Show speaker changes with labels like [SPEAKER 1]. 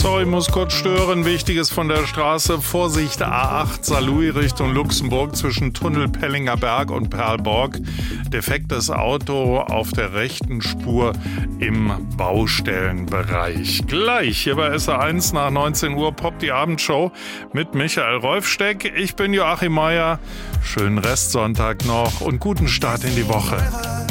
[SPEAKER 1] Sorry, muss kurz stören. Wichtiges von der Straße. Vorsicht, A8 Saarlouis Richtung Luxemburg zwischen Tunnel Pellinger Berg und Perlborg. Defektes Auto auf der rechten Spur im Baustellenbereich. Gleich hier bei SR1 nach 19 Uhr poppt die Abendshow mit Michael Rolfsteck. Ich bin Joachim Meier. Schönen Restsonntag noch und guten Start in die Woche.